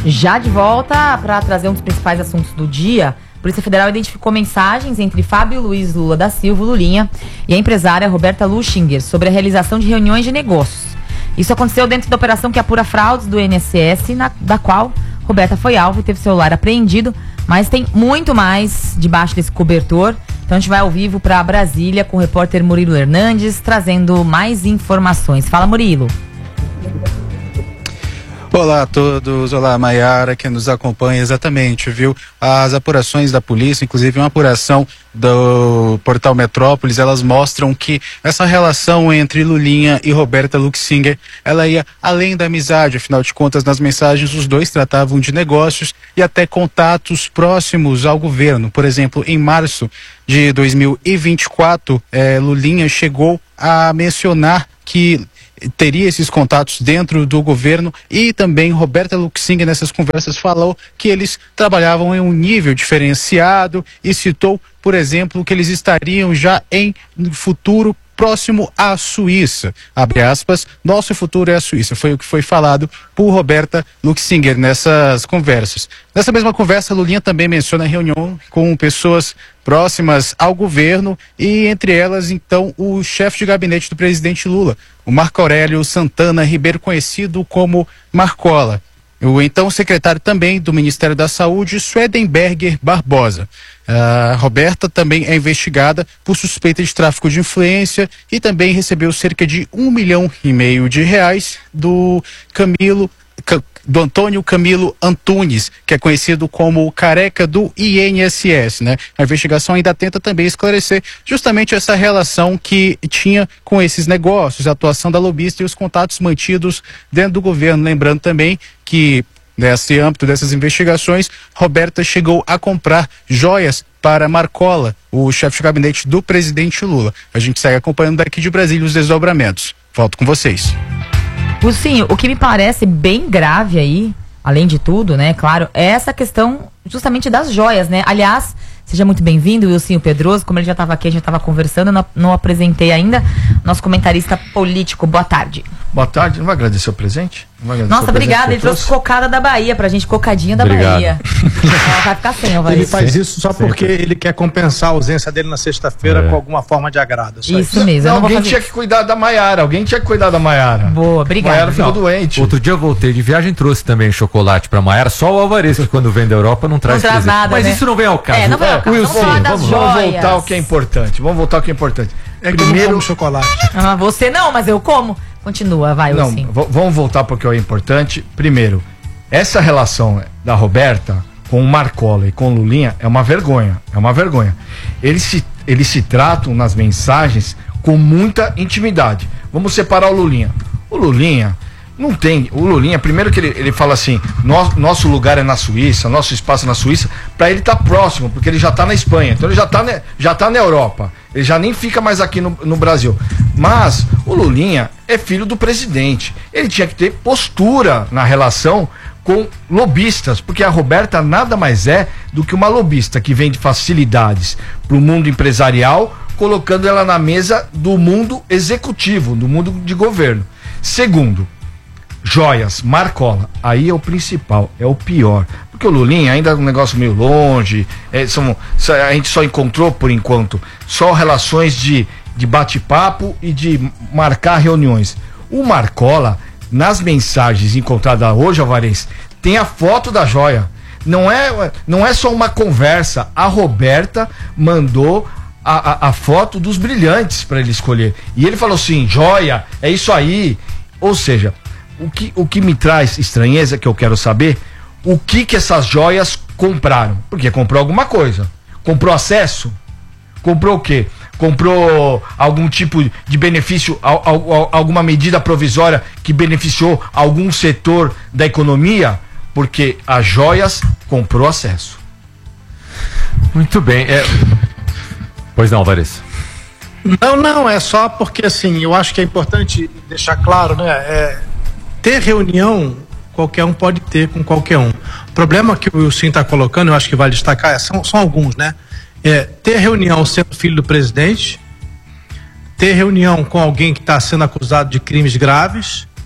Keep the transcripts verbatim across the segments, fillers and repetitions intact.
Já de volta para trazer um dos principais assuntos do dia, a Polícia Federal identificou mensagens entre Fábio Luiz Lula da Silva, Lulinha, e a empresária Roberta Luchinger sobre a realização de reuniões de negócios. Isso aconteceu dentro da operação que apura fraudes do I N S S, na, da qual Roberta foi alvo e teve celular apreendido, mas tem muito mais debaixo desse cobertor. Então a gente vai ao vivo para Brasília com o repórter Murilo Hernandes, trazendo mais informações. Fala, Murilo. Olá a todos, olá Maiara, que nos acompanha. Exatamente, viu? As apurações da polícia, inclusive uma apuração do portal Metrópolis, elas mostram que essa relação entre Lulinha e Roberta Luchinger, ela ia além da amizade. Afinal de contas, nas mensagens os dois tratavam de negócios e até contatos próximos ao governo. Por exemplo, em março de dois mil e vinte e quatro, eh, Lulinha chegou a mencionar que teria esses contatos dentro do governo, e também Roberta Luchinger nessas conversas falou que eles trabalhavam em um nível diferenciado e citou, por exemplo, que eles estariam já em futuro próximo à Suíça. Abre aspas, nosso futuro é a Suíça. Foi o que foi falado por Roberta Luchinger nessas conversas. Nessa mesma conversa, Lulinha também menciona a reunião com pessoas próximas ao governo e, entre elas, então, o chefe de gabinete do presidente Lula, o Marco Aurélio Santana Ribeiro, conhecido como Marcola. O então secretário também do Ministério da Saúde, Swedenberger Barbosa. A Roberta também é investigada por suspeita de tráfico de influência e também recebeu cerca de um milhão e meio de reais do Camilo, do Antônio Camilo Antunes, que é conhecido como o careca do I N S S, né? A investigação ainda tenta também esclarecer justamente essa relação que tinha com esses negócios, a atuação da lobista e os contatos mantidos dentro do governo. Lembrando também que, nesse âmbito dessas investigações, Roberta chegou a comprar joias para Marcola, o chefe de gabinete do presidente Lula. A gente segue acompanhando daqui de Brasília os desdobramentos. Volto com vocês. Sim, o que me parece bem grave aí, além de tudo, né, claro, é essa questão justamente das joias, né? Aliás, seja muito bem-vindo, Wilsinho Pedroso. Como ele já estava aqui, a gente estava conversando, não, não apresentei ainda, nosso comentarista político. Boa tarde. Boa tarde. Não vai agradecer o presente? Não vai agradecer. Nossa, obrigada. Ele trouxe cocada da Bahia pra gente, cocadinha da Obrigado. Bahia. Ela vai ficar sem, vai. Ele faz isso só porque ele quer compensar a ausência dele na sexta-feira é. com alguma forma de agrado. Isso, isso mesmo. Não, alguém tinha que cuidar da Maiara. Alguém tinha que cuidar da Maiara. Boa, obrigada. Maiara ficou doente. Outro dia eu voltei de viagem e trouxe também chocolate pra Maiara. Só o Alvarez, que quando vem da Europa não traz, não traz nada. Mas né? isso não vem ao caso. É, não vem ao caso. Wilson, vamos, vamos, vamos voltar ao que é importante. Vamos voltar ao que é importante. É que primeiro como chocolate. Ah, você não, mas eu como. Continua, vai, Não, Wilson. Vamos voltar para o que é importante. Primeiro, essa relação da Roberta com o Marcola e com o Lulinha é uma vergonha. É uma vergonha. Eles se, eles se tratam nas mensagens com muita intimidade. Vamos separar o Lulinha. O Lulinha não tem. O Lulinha, primeiro que ele, ele fala assim: nosso, nosso lugar é na Suíça, nosso espaço é na Suíça, para ele estar tá próximo, porque ele já está na Espanha, então ele já está já tá na Europa. Ele já nem fica mais aqui no, no Brasil. Mas o Lulinha é filho do presidente. Ele tinha que ter postura na relação com lobistas, porque a Roberta nada mais é do que uma lobista que vende facilidades para o mundo empresarial, colocando ela na mesa do mundo executivo, do mundo de governo. Segundo, joias, Marcola, aí é o principal, é o pior. Porque o Lulinha ainda é um negócio meio longe, é, são, a gente só encontrou, por enquanto, só relações de, de bate-papo e de marcar reuniões. O Marcola, nas mensagens encontradas hoje, Alvarez, tem a foto da joia. Não é, não é só uma conversa. A Roberta mandou a, a, a foto dos brilhantes para ele escolher. E ele falou assim, joia, é isso aí. Ou seja, o que, o que me traz estranheza, que eu quero saber, o que que essas joias compraram? Porque comprou alguma coisa. Comprou acesso? Comprou o quê? Comprou algum tipo de benefício, al, al, alguma medida provisória que beneficiou algum setor da economia? Porque as joias comprou acesso. Muito bem. É... Pois não, Alvarez. Não, não, é só porque assim, eu acho que é importante deixar claro, né? É, ter reunião, qualquer um pode ter com qualquer um. O problema que o Wilson está colocando, eu acho que vale destacar, é, são, são alguns, né? É, ter reunião sendo filho do presidente, ter reunião com alguém que está sendo acusado de crimes graves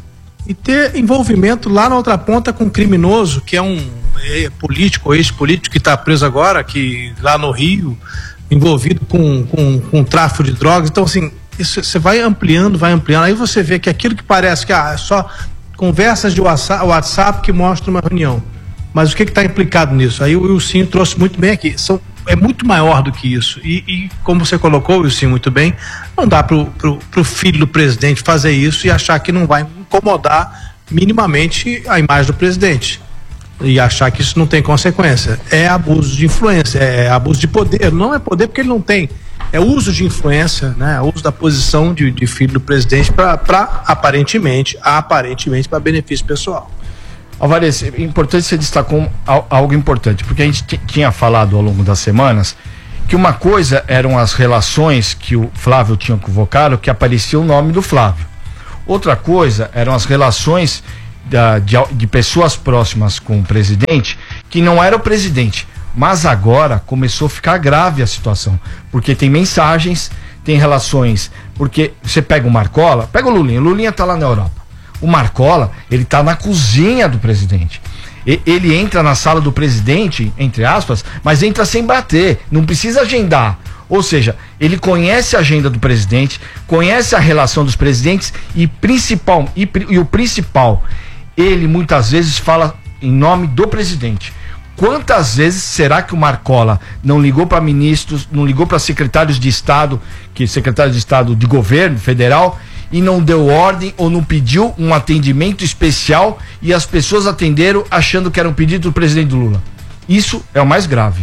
e ter envolvimento lá na outra ponta com um criminoso, que é um é, político, ex-político que está preso agora, que lá no Rio, envolvido com, com, com tráfico de drogas. Então, assim, isso você vai ampliando, vai ampliando, aí você vê que aquilo que parece que ah, é só conversas de WhatsApp que mostram uma reunião. Mas o que está implicado nisso? Aí o Wilson trouxe muito bem aqui. São, é muito maior do que isso. E, e como você colocou, Wilson, muito bem, não dá para o filho do presidente fazer isso e achar que não vai incomodar minimamente a imagem do presidente. E achar que isso não tem consequência. É abuso de influência, é abuso de poder. Não é poder porque ele não tem. É uso de influência, né? Uso da posição de, de filho do presidente para aparentemente, aparentemente, para benefício pessoal. Alvarez, é importante você destacou algo importante, porque a gente t- tinha falado ao longo das semanas que uma coisa eram as relações que o Flávio tinha convocado, que aparecia o nome do Flávio. Outra coisa eram as relações da, de, de pessoas próximas com o presidente, que não era o presidente. Mas agora começou a ficar grave a situação, porque tem mensagens, tem relações, porque você pega o Marcola, pega o Lulinha, o Lulinha tá lá na Europa. O Marcola, ele tá na cozinha do presidente. E, ele entra na sala do presidente, entre aspas, mas entra sem bater, não precisa agendar. Ou seja, ele conhece a agenda do presidente, conhece a relação dos presidentes e, principal, e, e o principal, ele muitas vezes fala em nome do presidente. Quantas vezes será que o Marcola não ligou para ministros, não ligou para secretários de Estado, que secretários de Estado de governo federal, e não deu ordem ou não pediu um atendimento especial e as pessoas atenderam achando que era um pedido do presidente Lula? Isso é o mais grave.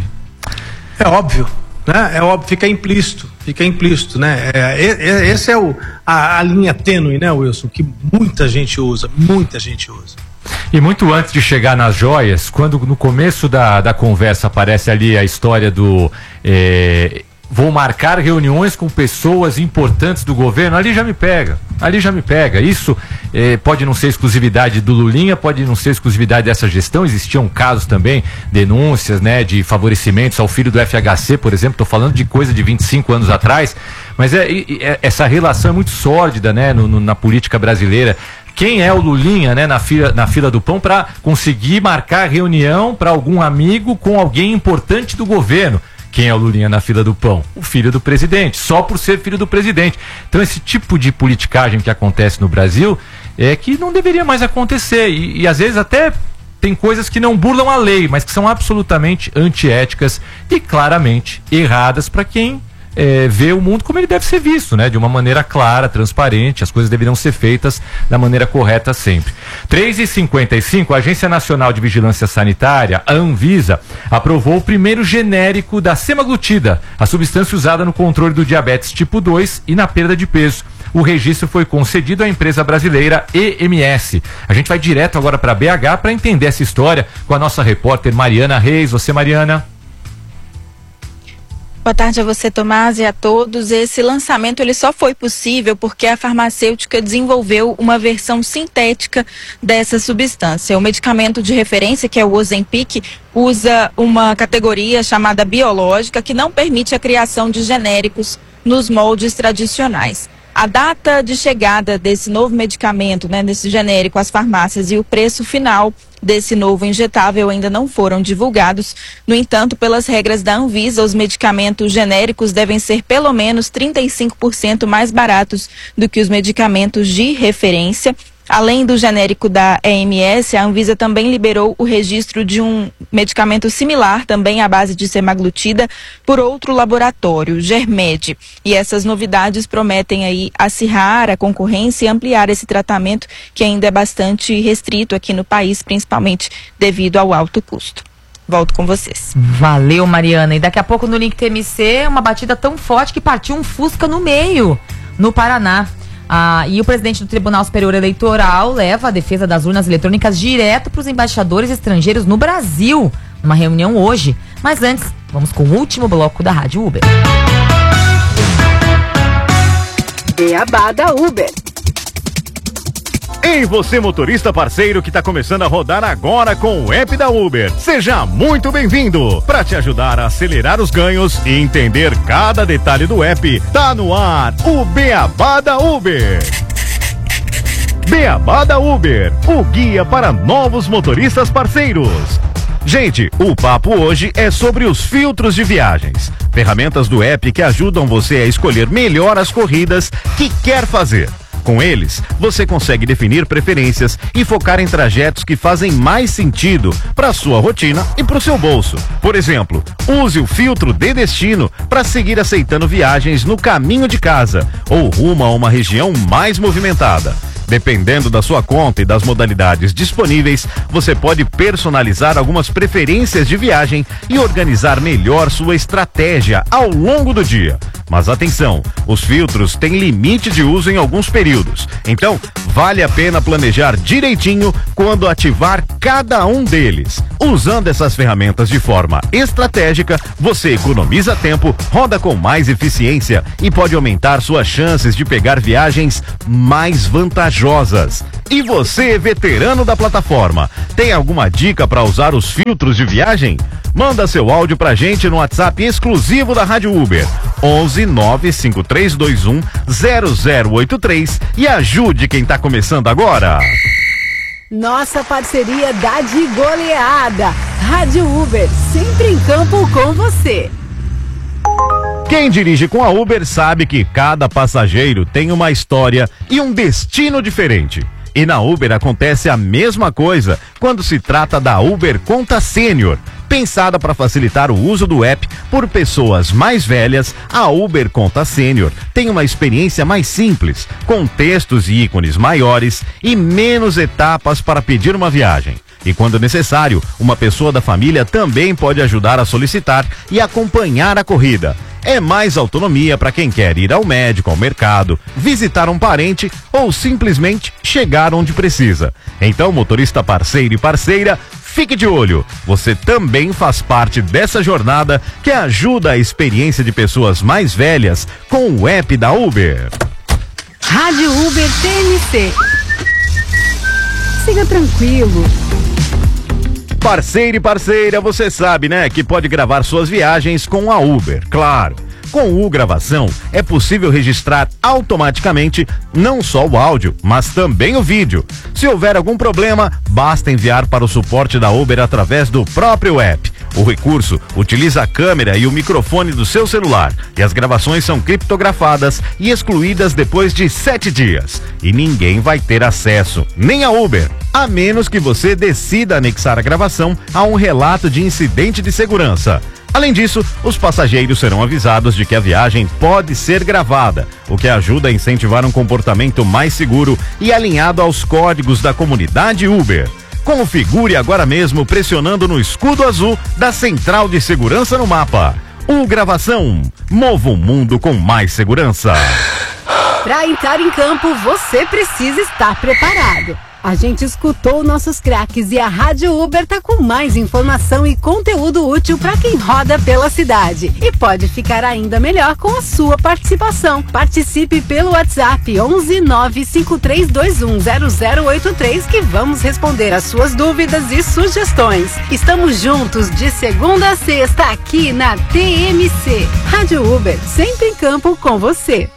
É óbvio, né? É óbvio, fica implícito, fica implícito, né? É, é, esse é o, a, a linha tênue, né, Wilson, que muita gente usa, muita gente usa. E muito antes de chegar nas joias, quando no começo da, da conversa aparece ali a história do é, vou marcar reuniões com pessoas importantes do governo, ali já me pega, ali já me pega. Isso é, pode não ser exclusividade do Lulinha, pode não ser exclusividade dessa gestão, existiam casos também, denúncias, né, de favorecimentos ao filho do F H C, por exemplo, estou falando de coisa de vinte e cinco anos atrás, mas é, é, essa relação é muito sórdida, né, no, no, na política brasileira. Quem é o Lulinha, né, na fila, na fila do pão para conseguir marcar reunião para algum amigo com alguém importante do governo? Quem é o Lulinha na fila do pão? O filho do presidente, só por ser filho do presidente. Então esse tipo de politicagem que acontece no Brasil é que não deveria mais acontecer e, e às vezes até tem coisas que não burlam a lei, mas que são absolutamente antiéticas e claramente erradas para quem É, ver o mundo como ele deve ser visto, né? De uma maneira clara, transparente, as coisas deveriam ser feitas da maneira correta sempre. três e cinquenta e cinco, a Agência Nacional de Vigilância Sanitária, a Anvisa, aprovou o primeiro genérico da semaglutida, a substância usada no controle do diabetes tipo dois e na perda de peso. O registro foi concedido à empresa brasileira E M S. A gente vai direto agora para B H para entender essa história com a nossa repórter Mariana Reis. Você, Mariana? Boa tarde a você, Tomás, e a todos. Esse lançamento ele só foi possível porque a farmacêutica desenvolveu uma versão sintética dessa substância. O medicamento de referência, que é o Ozempic, usa uma categoria chamada biológica que não permite a criação de genéricos nos moldes tradicionais. A data de chegada desse novo medicamento, né, desse genérico às farmácias e o preço final desse novo injetável ainda não foram divulgados. No entanto, pelas regras da Anvisa, os medicamentos genéricos devem ser pelo menos trinta e cinco por cento mais baratos do que os medicamentos de referência. Além do genérico da E M S, a Anvisa também liberou o registro de um medicamento similar, também à base de semaglutida, por outro laboratório, Germed. E essas novidades prometem aí acirrar a concorrência e ampliar esse tratamento, que ainda é bastante restrito aqui no país, principalmente devido ao alto custo. Volto com vocês. Valeu, Mariana. E daqui a pouco no Link T M C, uma batida tão forte que partiu um Fusca no meio, no Paraná. Ah, e o presidente do Tribunal Superior Eleitoral leva a defesa das urnas eletrônicas direto para os embaixadores estrangeiros no Brasil, numa reunião hoje. Mas antes, vamos com o último bloco da Rádio Uber. Beabá da Uber. Ei, você motorista parceiro que está começando a rodar agora com o app da Uber. Seja muito bem-vindo. Para te ajudar a acelerar os ganhos e entender cada detalhe do app, tá no ar o Beabá da Uber. Beabá da Uber, o guia para novos motoristas parceiros. Gente, o papo hoje é sobre os filtros de viagens. Ferramentas do app que ajudam você a escolher melhor as corridas que quer fazer. Com eles, você consegue definir preferências e focar em trajetos que fazem mais sentido para sua rotina e para o seu bolso. Por exemplo, use o filtro de destino para seguir aceitando viagens no caminho de casa ou rumo a uma região mais movimentada. Dependendo da sua conta e das modalidades disponíveis, você pode personalizar algumas preferências de viagem e organizar melhor sua estratégia ao longo do dia. Mas atenção, os filtros têm limite de uso em alguns períodos. Então, vale a pena planejar direitinho quando ativar cada um deles. Usando essas ferramentas de forma estratégica, você economiza tempo, roda com mais eficiência e pode aumentar suas chances de pegar viagens mais vantajosas. E você, veterano da plataforma, tem alguma dica para usar os filtros de viagem? Manda seu áudio pra gente no WhatsApp exclusivo da Rádio Uber, onze nove cinco três dois um zero zero oito três, e ajude quem tá começando agora. Nossa parceria dá de goleada. Rádio Uber, sempre em campo com você. Quem dirige com a Uber sabe que cada passageiro tem uma história e um destino diferente. E na Uber acontece a mesma coisa quando se trata da Uber Conta Sênior. Pensada para facilitar o uso do app por pessoas mais velhas, a Uber Conta Sênior tem uma experiência mais simples, com textos e ícones maiores e menos etapas para pedir uma viagem. E quando necessário, uma pessoa da família também pode ajudar a solicitar e acompanhar a corrida. É mais autonomia para quem quer ir ao médico, ao mercado, visitar um parente ou simplesmente chegar onde precisa. Então, motorista parceiro e parceira, fique de olho. Você também faz parte dessa jornada que ajuda a experiência de pessoas mais velhas com o app da Uber. Rádio Uber T M C. Siga tranquilo. Parceiro e parceira, você sabe, né, que pode gravar suas viagens com a Uber, claro. Com o Gravação, é possível registrar automaticamente não só o áudio, mas também o vídeo. Se houver algum problema, basta enviar para o suporte da Uber através do próprio app. O recurso utiliza a câmera e o microfone do seu celular, e as gravações são criptografadas e excluídas depois de sete dias. E ninguém vai ter acesso, nem a Uber, a menos que você decida anexar a gravação a um relato de incidente de segurança. Além disso, os passageiros serão avisados de que a viagem pode ser gravada, o que ajuda a incentivar um comportamento mais seguro e alinhado aos códigos da comunidade Uber. Configure agora mesmo pressionando no escudo azul da Central de Segurança no mapa. O Gravação, mova o mundo com mais segurança. Para entrar em campo, você precisa estar preparado. A gente escutou nossos craques e a Rádio Uber tá com mais informação e conteúdo útil para quem roda pela cidade. E pode ficar ainda melhor com a sua participação. Participe pelo WhatsApp onze nove cinco três dois um zero zero oito três que vamos responder as suas dúvidas e sugestões. Estamos juntos de segunda a sexta aqui na T M C. Rádio Uber, sempre em campo com você.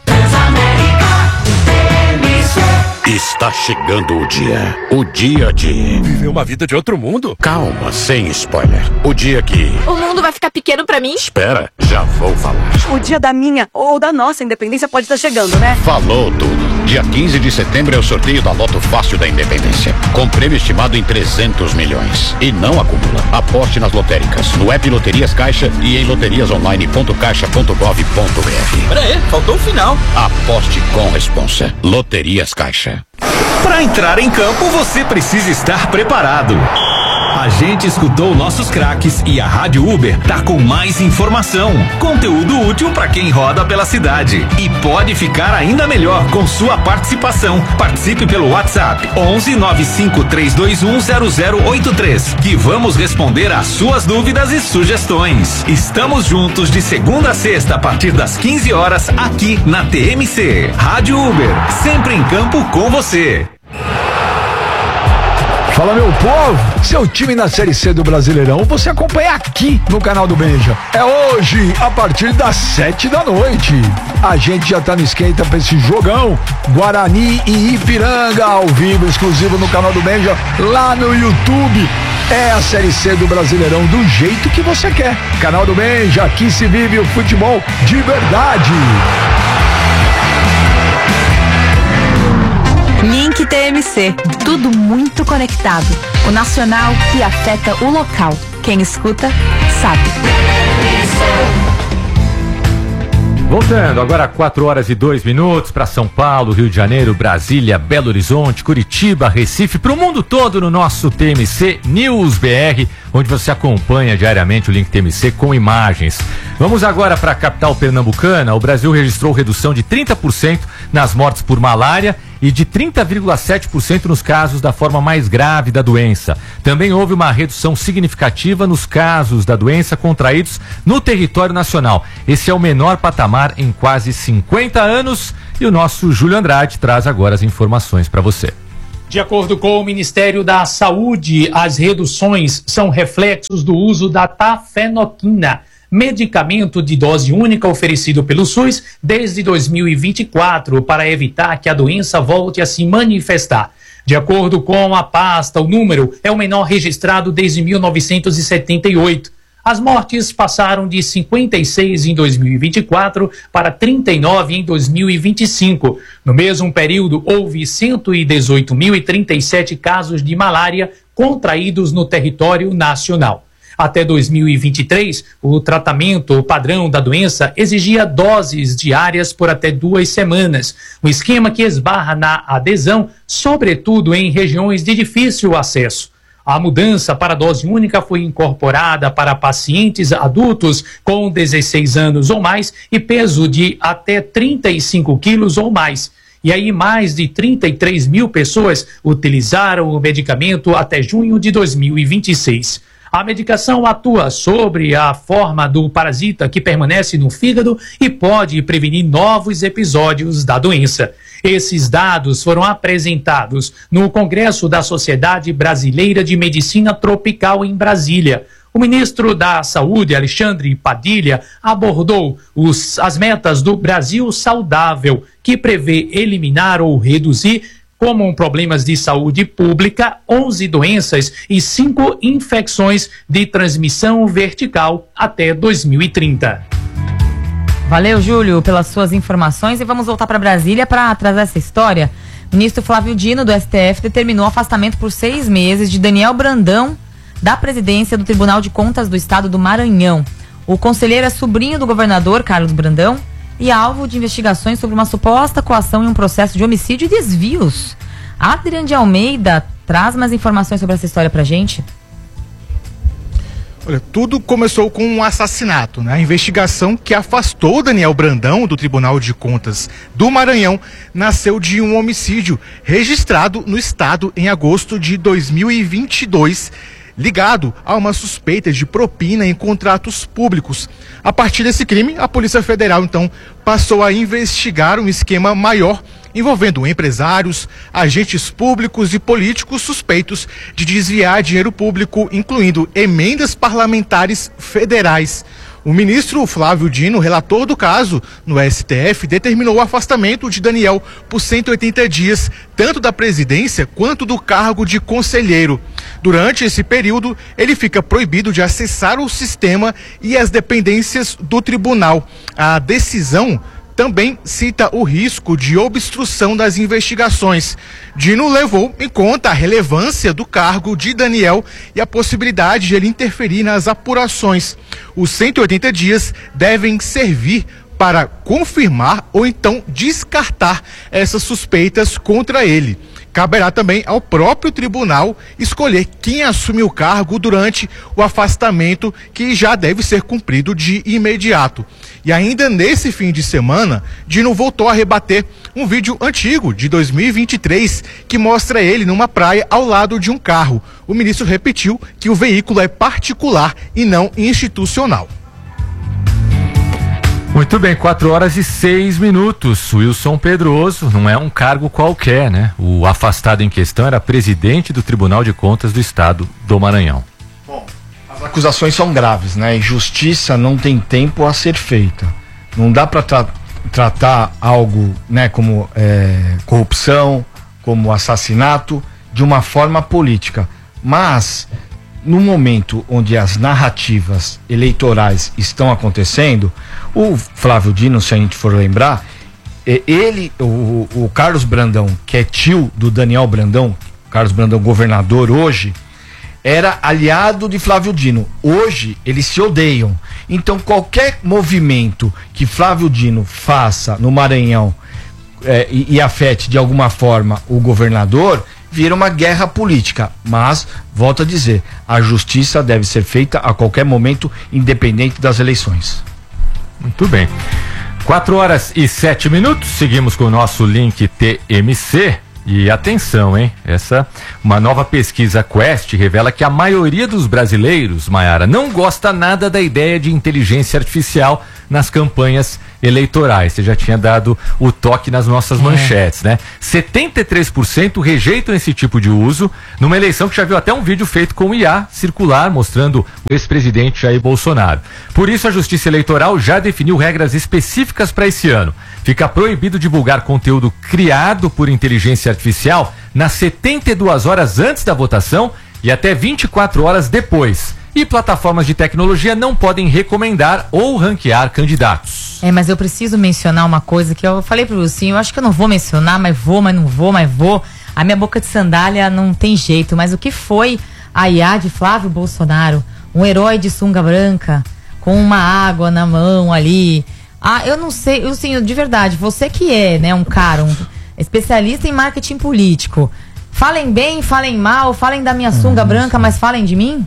Está chegando o dia. O dia de... viver uma vida de outro mundo? Calma, sem spoiler. O dia que... o mundo vai ficar pequeno pra mim? Espera, já vou falar. O dia da minha ou da nossa independência pode estar chegando, né? Falou tudo. Dia quinze de setembro é o sorteio da Loto Fácil da Independência, com prêmio estimado em trezentos milhões. E não acumula. Aposte nas lotéricas, no app Loterias Caixa e em loterias online ponto caixa ponto gov ponto br. Pera aí, faltou o final. Aposte com responsa. Loterias Caixa. Para entrar em campo, você precisa estar preparado. A gente escutou nossos craques e a Rádio Uber tá com mais informação, conteúdo útil para quem roda pela cidade. E pode ficar ainda melhor com sua participação. Participe pelo WhatsApp onze nove cinco três dois um zero zero oito três, que vamos responder às suas dúvidas e sugestões. Estamos juntos de segunda a sexta a partir das quinze horas aqui na T M C. Rádio Uber, sempre em campo com você. Fala, meu povo, seu time na Série C do Brasileirão você acompanha aqui no canal do Benja. É hoje, a partir das sete da noite. A gente já tá no esquenta pra esse jogão. Guarani e Ipiranga, ao vivo, exclusivo no canal do Benja, lá no YouTube. É a Série C do Brasileirão do jeito que você quer. Canal do Benja, aqui se vive o futebol de verdade. Link T M C, tudo muito conectado. O nacional que afeta o local. Quem escuta, sabe. Voltando, agora quatro horas e dois minutos para São Paulo, Rio de Janeiro, Brasília, Belo Horizonte, Curitiba, Recife, para o mundo todo no nosso T M C News B R, onde você acompanha diariamente o Link T M C com imagens. Vamos agora para a capital pernambucana. O Brasil registrou redução de trinta por cento nas mortes por malária e de trinta vírgula sete por cento nos casos da forma mais grave da doença. Também houve uma redução significativa nos casos da doença contraídos no território nacional. Esse é o menor patamar em quase cinquenta anos e o nosso Júlio Andrade traz agora as informações para você. De acordo com o Ministério da Saúde, as reduções são reflexos do uso da tafenoquina, medicamento de dose única oferecido pelo SUS desde dois mil e vinte e quatro para evitar que a doença volte a se manifestar. De acordo com a pasta, o número é o menor registrado desde mil novecentos e setenta e oito. As mortes passaram de cinquenta e seis em dois mil e vinte e quatro para trinta e nove em dois mil e vinte e cinco. No mesmo período, houve cento e dezoito mil e trinta e sete casos de malária contraídos no território nacional. Até dois mil e vinte e três, o tratamento padrão da doença exigia doses diárias por até duas semanas, um esquema que esbarra na adesão, sobretudo em regiões de difícil acesso. A mudança para a dose única foi incorporada para pacientes adultos com dezesseis anos ou mais e peso de até trinta e cinco quilos ou mais. E aí mais de trinta e três mil pessoas utilizaram o medicamento até junho de dois mil e vinte e seis. A medicação atua sobre a forma do parasita que permanece no fígado e pode prevenir novos episódios da doença. Esses dados foram apresentados no Congresso da Sociedade Brasileira de Medicina Tropical em Brasília. O ministro da Saúde, Alexandre Padilha, abordou os, as metas do Brasil Saudável, que prevê eliminar ou reduzir, como problemas de saúde pública, onze doenças e cinco infecções de transmissão vertical até dois mil e trinta. Valeu, Júlio, pelas suas informações, e vamos voltar para Brasília para trazer essa história. O ministro Flávio Dino, do S T F, determinou afastamento por seis meses de Daniel Brandão da presidência do Tribunal de Contas do Estado do Maranhão. O conselheiro é sobrinho do governador Carlos Brandão e alvo de investigações sobre uma suposta coação em um processo de homicídio e desvios. Adrian de Almeida traz mais informações sobre essa história pra gente. Olha, tudo começou com um assassinato, né? A investigação que afastou Daniel Brandão do Tribunal de Contas do Maranhão nasceu de um homicídio registrado no estado em agosto de dois mil e vinte e dois, ligado a uma suspeita de propina em contratos públicos. A partir desse crime, a Polícia Federal, então, passou a investigar um esquema maior envolvendo empresários, agentes públicos e políticos suspeitos de desviar dinheiro público, incluindo emendas parlamentares federais. O ministro Flávio Dino, relator do caso no S T F, determinou o afastamento de Daniel por cento e oitenta dias, tanto da presidência quanto do cargo de conselheiro. Durante esse período, ele fica proibido de acessar o sistema e as dependências do tribunal. A decisão também cita o risco de obstrução das investigações. Dino levou em conta a relevância do cargo de Daniel e a possibilidade de ele interferir nas apurações. Os cento e oitenta dias devem servir para confirmar ou então descartar essas suspeitas contra ele. Caberá também ao próprio tribunal escolher quem assume o cargo durante o afastamento, que já deve ser cumprido de imediato. E ainda nesse fim de semana, Dino voltou a rebater um vídeo antigo de dois mil e vinte e três que mostra ele numa praia ao lado de um carro. O ministro repetiu que o veículo é particular e não institucional. Muito bem, quatro horas e seis minutos. Wilson Pedroso não é um cargo qualquer, né? O afastado em questão era presidente do Tribunal de Contas do Estado do Maranhão. Bom, as acusações são graves, né? E justiça não tem tempo a ser feita. Não dá para tra tratar algo, né, como é, corrupção, como assassinato, de uma forma política. Mas no momento onde as narrativas eleitorais estão acontecendo, o Flávio Dino, se a gente for lembrar, ele, o, o Carlos Brandão, que é tio do Daniel Brandão, Carlos Brandão governador hoje, era aliado de Flávio Dino. Hoje eles se odeiam. Então qualquer movimento que Flávio Dino faça no Maranhão é, e, e afete de alguma forma o governador, vira uma guerra política. Mas, volto a dizer, a justiça deve ser feita a qualquer momento, independente das eleições. Muito bem. quatro horas e sete minutos, seguimos com o nosso link T M C. E atenção, hein? Essa, uma nova pesquisa Quest revela que a maioria dos brasileiros, Maiara, não gosta nada da ideia de inteligência artificial nas campanhas eleitorais. Você já tinha dado o toque nas nossas é. manchetes, né? setenta e três por cento rejeitam esse tipo de uso numa eleição que já viu até um vídeo feito com I A circular mostrando o ex-presidente Jair Bolsonaro. Por isso a Justiça Eleitoral já definiu regras específicas para esse ano. Fica proibido divulgar conteúdo criado por inteligência artificial nas setenta e duas horas antes da votação e até vinte e quatro horas depois. E plataformas de tecnologia não podem recomendar ou ranquear candidatos. É, mas eu preciso mencionar uma coisa que eu falei pro Lucinho, eu acho que eu não vou mencionar, mas vou, mas não vou, mas vou. A minha boca de sandália não tem jeito, mas o que foi a I A de Flávio Bolsonaro? Um herói de sunga branca, com uma água na mão ali. Ah, eu não sei, Lucinho, de verdade, você que é, né, um cara, um especialista em marketing político, falem bem, falem mal, falem da minha sunga branca, mas falem de mim?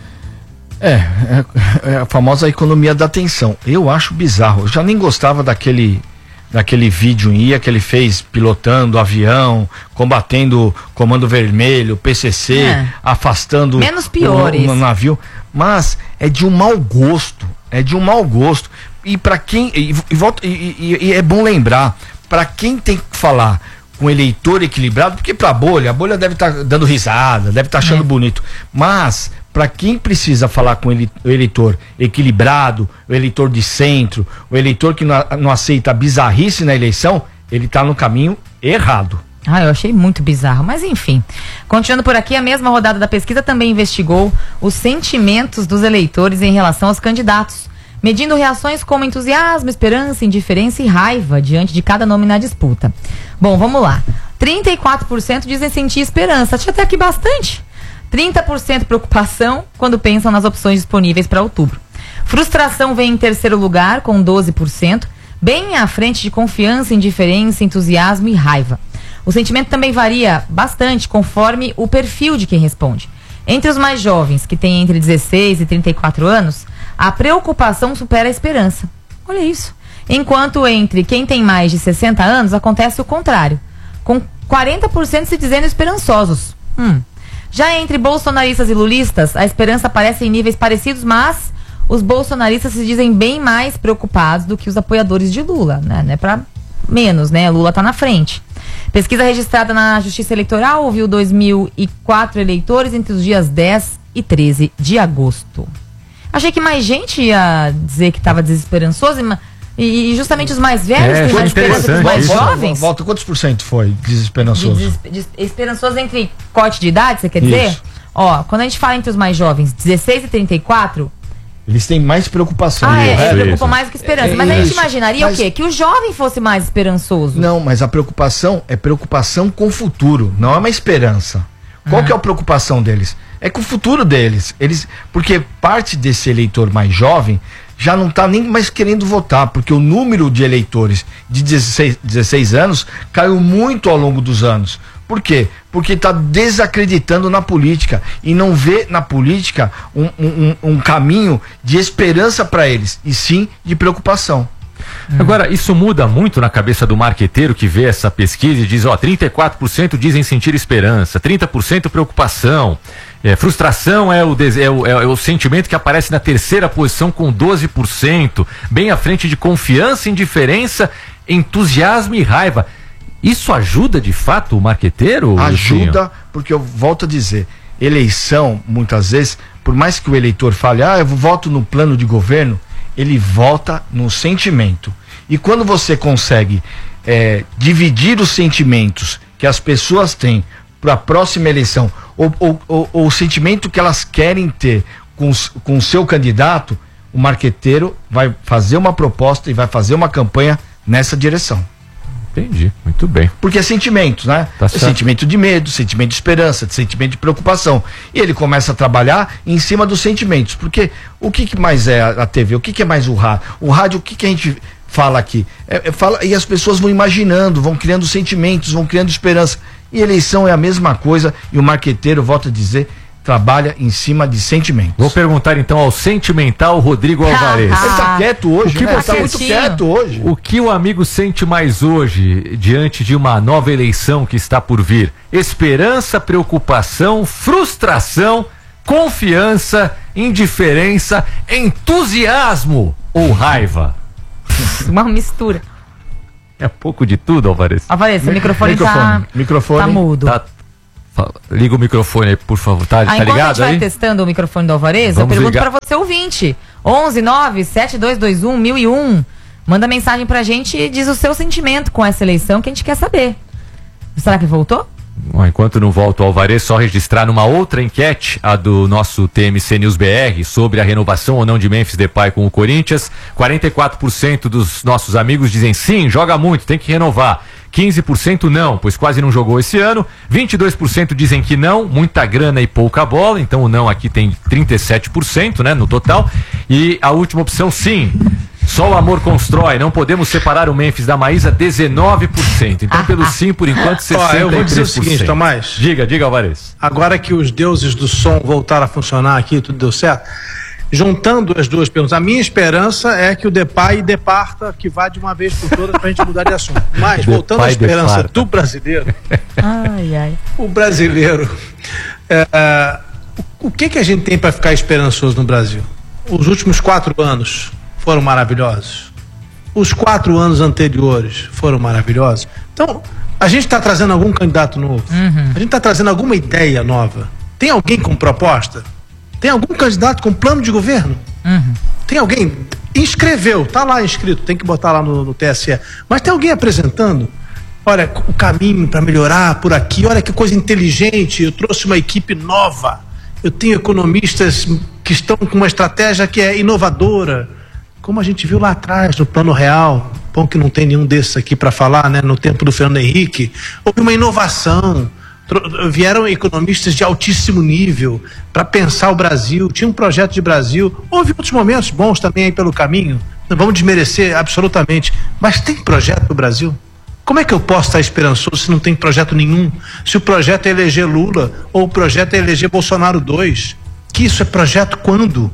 É, é, é a famosa economia da atenção. Eu acho bizarro. Eu já nem gostava daquele, daquele vídeo em I A que ele fez pilotando avião, combatendo Comando Vermelho, P C C, é. afastando menos piores. O, o navio. Mas é de um mau gosto. É de um mau gosto. E para quem. E, e, e, e é bom lembrar, para quem tem que falar com eleitor equilibrado, porque pra bolha, a bolha deve estar tá dando risada, deve estar tá achando é. bonito. Mas para quem precisa falar com ele, o eleitor equilibrado, o eleitor de centro, o eleitor que não, não aceita bizarrice na eleição, ele está no caminho errado. Ah, eu achei muito bizarro, mas enfim. Continuando por aqui, a mesma rodada da pesquisa também investigou os sentimentos dos eleitores em relação aos candidatos, medindo reações como entusiasmo, esperança, indiferença e raiva diante de cada nome na disputa. Bom, vamos lá. trinta e quatro por cento dizem sentir esperança, tinha até aqui bastante. trinta por cento preocupação quando pensam nas opções disponíveis para outubro. Frustração vem em terceiro lugar, com doze por cento, bem à frente de confiança, indiferença, entusiasmo e raiva. O sentimento também varia bastante conforme o perfil de quem responde. Entre os mais jovens, que têm entre dezesseis e trinta e quatro anos, a preocupação supera a esperança. Olha isso. Enquanto entre quem tem mais de sessenta anos, acontece o contrário, com quarenta por cento se dizendo esperançosos. Hum. Já entre bolsonaristas e lulistas, a esperança aparece em níveis parecidos, mas os bolsonaristas se dizem bem mais preocupados do que os apoiadores de Lula, né? Não é pra menos, né? Lula tá na frente. Pesquisa registrada na Justiça Eleitoral ouviu dois mil e quatro eleitores entre os dias dez e treze de agosto. Achei que mais gente ia dizer que estava desesperançoso e, e justamente os mais velhos é, têm mais esperança que os mais volta, jovens. Volta, quantos por cento foi desesperançoso? De, de, de, esperançoso entre corte de idade, você quer dizer? Isso. Ó, quando a gente fala entre os mais jovens, dezesseis e trinta e quatro... Eles têm mais preocupação. Ah, é, é, é preocupa mais do que esperança. É, mas a gente isso. imaginaria mas, o quê? Que o jovem fosse mais esperançoso. Não, mas a preocupação é preocupação com o futuro, não é uma esperança. Qual ah. que é a preocupação deles? É com o futuro deles. Eles, porque parte desse eleitor mais jovem já não está nem mais querendo votar, porque o número de eleitores de dezesseis, dezesseis anos caiu muito ao longo dos anos. Por quê? Porque está desacreditando na política e não vê na política um, um, um caminho de esperança para eles, e sim de preocupação. Agora, isso muda muito na cabeça do marqueteiro que vê essa pesquisa e diz, ó, trinta e quatro por cento dizem sentir esperança, trinta por cento preocupação. É, frustração é o, é, o, é o sentimento que aparece na terceira posição com doze por cento, bem à frente de confiança, indiferença, entusiasmo e raiva. Isso ajuda de fato o marqueteiro? Ajuda, Lucinho? porque eu volto a dizer, eleição, muitas vezes, por mais que o eleitor fale, ah, eu voto no plano de governo, ele vota no sentimento. E quando você consegue é, dividir os sentimentos que as pessoas têm para a próxima eleição, ou, ou, ou, ou o sentimento que elas querem ter com, com o seu candidato, o marqueteiro vai fazer uma proposta e vai fazer uma campanha nessa direção. Entendi, muito bem. Porque é sentimentos, né? Tá é certo. Sentimento de medo, sentimento de esperança, sentimento de preocupação. E ele começa a trabalhar em cima dos sentimentos. Porque o que, que mais é a T V? O que, que é mais o rádio? O rádio, o que, que a gente fala aqui? É, é, fala, e as pessoas vão imaginando, vão criando sentimentos, vão criando esperança. E eleição é a mesma coisa, e o marqueteiro, volta a dizer, trabalha em cima de sentimentos. Vou perguntar então ao sentimental Rodrigo Alvarez. Ele tá quieto hoje, O que né? você- Tá muito quieto hoje. O que o amigo sente mais hoje, diante de uma nova eleição que está por vir? Esperança, preocupação, frustração, confiança, indiferença, entusiasmo ou raiva? Uma mistura. É pouco de tudo, Alvarez. Alvarez, seu microfone, Microfone. tá, Microfone. tá mudo. Tá- fa- Liga o microfone aí, por favor. Tá, Ah, tá enquanto a ligado gente vai aí? testando o microfone do Alvarez, eu Vamos pergunto ligar. pra você, ouvinte. onze nove sete dois dois um mil e um. Manda mensagem pra gente e diz o seu sentimento com essa eleição que a gente quer saber. Será que voltou? Bom, enquanto não volta o Alvarez, só registrar numa outra enquete, a do nosso T M C News B R, sobre a renovação ou não de Memphis Depay com o Corinthians. quarenta e quatro por cento dos nossos amigos dizem sim, joga muito, tem que renovar. quinze por cento não, pois quase não jogou esse ano. vinte e dois por cento dizem que não, muita grana e pouca bola. Então o não aqui tem trinta e sete por cento, né, no total. E a última opção, sim. Só o amor constrói, não podemos separar o Memphis da Maísa, dezenove por cento. Então, pelo sim, por enquanto, sessenta e três por cento. Ó, eu vou dizer o seguinte, Tomás. Diga, diga, Alvarez. Agora que os deuses do som voltaram a funcionar aqui, tudo deu certo. Juntando as duas perguntas, a minha esperança é que o Depay departa, que vá de uma vez por todas pra gente mudar de assunto. Mas, voltando à Depay esperança departa. do brasileiro, Ai, ai. o brasileiro, é, é, o, o que que a gente tem para ficar esperançoso no Brasil? Os últimos quatro anos foram maravilhosos. Os quatro anos anteriores foram maravilhosos. Então, a gente está trazendo algum candidato novo? A gente está trazendo alguma ideia nova? Tem alguém com proposta? Tem algum candidato com plano de governo? Tem alguém? Inscreveu, tá lá inscrito, tem que botar lá no, no T S E. Mas tem alguém apresentando? Olha, o caminho para melhorar por aqui, olha que coisa inteligente, eu trouxe uma equipe nova. Eu tenho economistas que estão com uma estratégia que é inovadora. Como a gente viu lá atrás, no Plano Real, bom que não tem nenhum desses aqui para falar, né? No tempo do Fernando Henrique, houve uma inovação, tro- vieram economistas de altíssimo nível para pensar o Brasil, tinha um projeto de Brasil, houve outros momentos bons também aí pelo caminho, não vamos desmerecer absolutamente, mas tem projeto para o Brasil? Como é que eu posso estar esperançoso se não tem projeto nenhum? Se o projeto é eleger Lula ou o projeto é eleger Bolsonaro dois, que isso é projeto quando?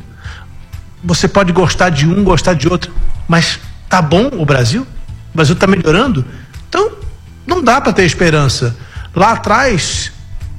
Você pode gostar de um, gostar de outro, mas tá bom o Brasil? O Brasil tá melhorando? Então, não dá para ter esperança. Lá atrás,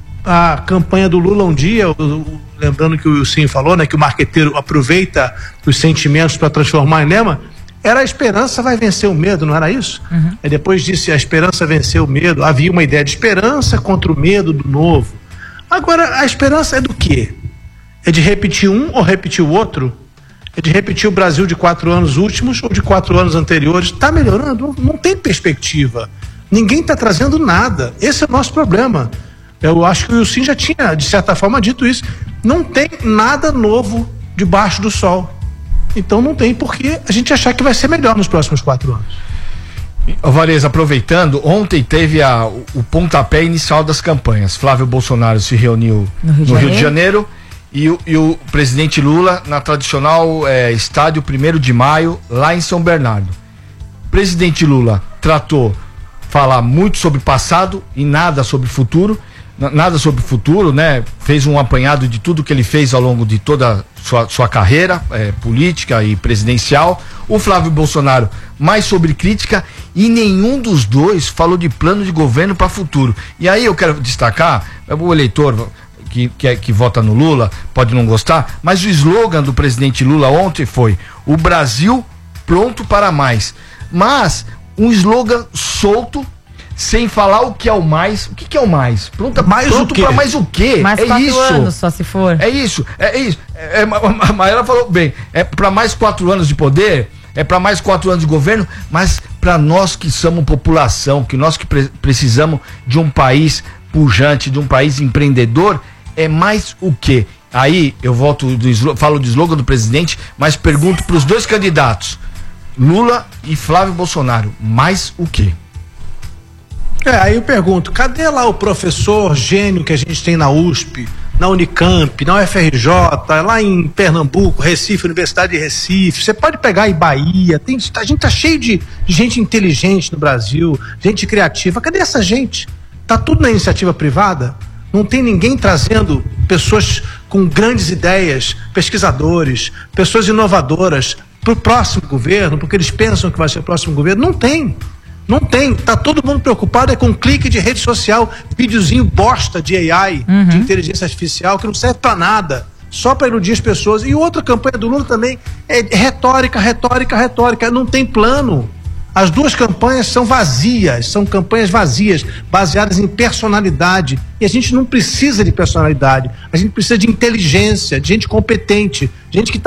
a campanha do Lula um dia, o- o- lembrando que o Wilson falou, né, que o marqueteiro aproveita os sentimentos para transformar em lema, era a esperança vai vencer o medo, não era isso? Aí depois disse a esperança venceu o medo, havia uma ideia de esperança contra o medo do novo. Agora, a esperança é do quê? É de repetir um ou repetir o outro? É de repetir o Brasil de quatro anos últimos ou de quatro anos anteriores? Está melhorando? Não, não tem perspectiva. Ninguém está trazendo nada. Esse é o nosso problema. Eu acho que o Wilson já tinha, de certa forma, dito isso. Não tem nada novo debaixo do sol. Então não tem por que a gente achar que vai ser melhor nos próximos quatro anos. Alvarez, aproveitando, ontem teve a, o, o pontapé inicial das campanhas. Flávio Bolsonaro se reuniu No Rio de no Rio de Janeiro. Janeiro e, o- e o presidente Lula na tradicional eh, estádio primeiro de maio, lá em São Bernardo. O presidente Lula tratou falar muito sobre passado e nada sobre futuro. Na- Nada sobre futuro, né? Fez um apanhado de tudo que ele fez ao longo de toda a sua, sua carreira eh, política e presidencial. O Flávio Bolsonaro mais sobre crítica e nenhum dos dois falou de plano de governo para futuro. E aí eu quero destacar, o eleitor que, que, é, que vota no Lula pode não gostar, mas o slogan do presidente Lula ontem foi: o Brasil pronto para mais. Mas um slogan solto, sem falar o que é o mais. O que, que é o mais? Pronto, mais pronto o quê? para mais o quê? Mais é quatro isso. anos, só se for. É isso, é isso. É, é, a Maíra falou bem, é para mais quatro anos de poder, é para mais quatro anos de governo, mas para nós que somos população, que nós que pre precisamos de um país pujante, de um país empreendedor, é mais o quê? Aí eu volto do falo do slogan do presidente, mas pergunto para os dois candidatos, Lula e Flávio Bolsonaro, mais o quê? É, aí eu pergunto, cadê lá o professor gênio que a gente tem na U S P, na Unicamp, na U F R J, lá em Pernambuco, Recife, Universidade de Recife? Você pode pegar em Bahia, tem, a gente tá cheio de, de gente inteligente no Brasil, gente criativa. Cadê essa gente? Tá tudo na iniciativa privada? Não tem ninguém trazendo pessoas com grandes ideias, pesquisadores, pessoas inovadoras para o próximo governo, porque eles pensam que vai ser o próximo governo? Não tem. Não tem, tá todo mundo preocupado é com clique de rede social, videozinho bosta de A I, uhum. de inteligência artificial, que não serve pra nada, só pra iludir as pessoas. E outra campanha do Lula também é retórica, retórica, retórica, não tem plano. As duas campanhas são vazias, são campanhas vazias, baseadas em personalidade. E a gente não precisa de personalidade, a gente precisa de inteligência, de gente competente, gente que tá